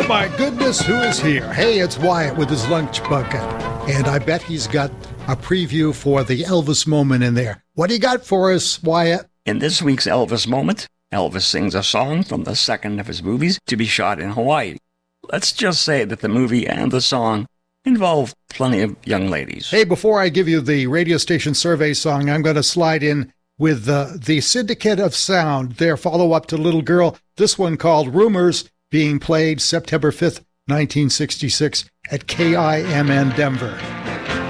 Oh my goodness, who is here? Hey, it's Wyatt with his lunch bucket. And I bet he's got a preview for the Elvis moment in there. What do you got for us, Wyatt? In this week's Elvis moment, Elvis sings a song from the second of his movies to be shot in Hawaii. Let's just say that the movie and the song involve plenty of young ladies. Hey, before I give you the radio station survey song, I'm going to slide in with the Syndicate of Sound, their follow-up to Little Girl, this one called Rumors, being played September 5th, 1966 at KIMN Denver.